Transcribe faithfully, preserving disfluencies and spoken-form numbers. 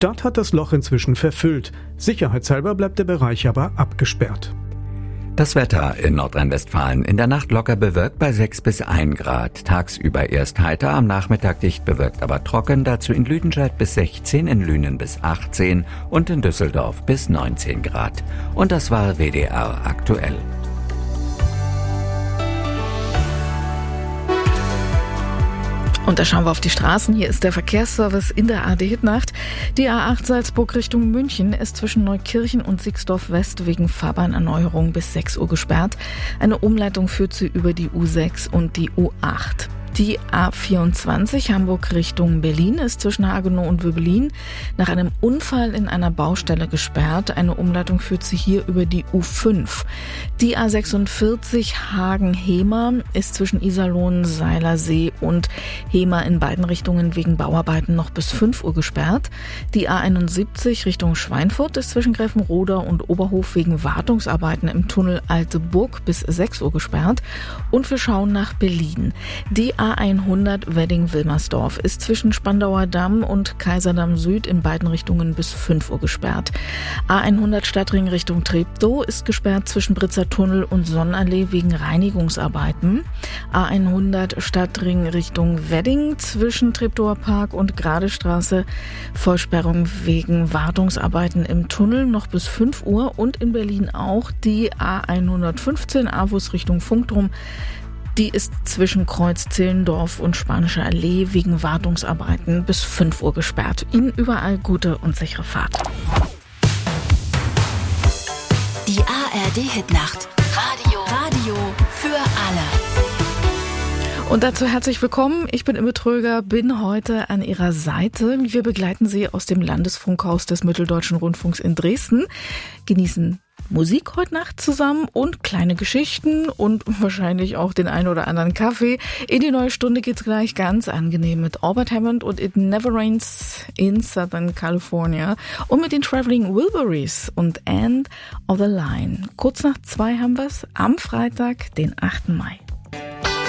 Stadt hat das Loch inzwischen verfüllt. Sicherheitshalber bleibt der Bereich aber abgesperrt. Das Wetter in Nordrhein-Westfalen. In der Nacht locker bewölkt bei sechs bis ein Grad. Tagsüber erst heiter, am Nachmittag dicht bewölkt, aber trocken. Dazu in Lüdenscheid bis sechzehn, in Lünen bis achtzehn und in Düsseldorf bis neunzehn Grad. Und das war W D R aktuell. Und da schauen wir auf die Straßen. Hier ist der Verkehrsservice in der A D-Hitnacht. Die A acht Salzburg Richtung München ist zwischen Neukirchen und Sixdorf West wegen Fahrbahnerneuerung bis sechs Uhr gesperrt. Eine Umleitung führt sie über die U sechs und die U acht. Die A vierundzwanzig Hamburg Richtung Berlin ist zwischen Hagenow und Wöblin nach einem Unfall in einer Baustelle gesperrt. Eine Umleitung führt sie hier über die U fünf. Die A sechsundvierzig Hagen-Hemer ist zwischen Iserlohn, Seilersee und Hemer in beiden Richtungen wegen Bauarbeiten noch bis fünf Uhr gesperrt. Die A einundsiebzig Richtung Schweinfurt ist zwischen Greffenroda und Oberhof wegen Wartungsarbeiten im Tunnel Alte Burg bis sechs Uhr gesperrt. Und wir schauen nach Berlin. Die A hundert Wedding-Wilmersdorf ist zwischen Spandauer Damm und Kaiserdamm Süd in beiden Richtungen bis fünf Uhr gesperrt. A hundert Stadtring Richtung Treptow ist gesperrt zwischen Britzer Tunnel und Sonnenallee wegen Reinigungsarbeiten. A hundert Stadtring Richtung Wedding zwischen Treptower Park und Gradestraße. Vollsperrung wegen Wartungsarbeiten im Tunnel noch bis fünf Uhr. Und in Berlin auch die A hundertfünfzehn Avus Richtung Funkturm. Die ist zwischen Kreuz Zehlendorf und Spanische Allee wegen Wartungsarbeiten bis fünf Uhr gesperrt. Ihnen überall gute und sichere Fahrt. Die A R D-Hitnacht. Radio. Radio für alle. Und dazu herzlich willkommen. Ich bin Imme Tröger, bin heute an Ihrer Seite. Wir begleiten Sie aus dem Landesfunkhaus des Mitteldeutschen Rundfunks in Dresden, genießen Musik heute Nacht zusammen und kleine Geschichten und wahrscheinlich auch den einen oder anderen Kaffee. In die neue Stunde geht's gleich ganz angenehm mit Albert Hammond und It Never Rains in Southern California und mit den Traveling Wilburys und End of the Line. Kurz nach zwei haben wir's am Freitag, den achten Mai.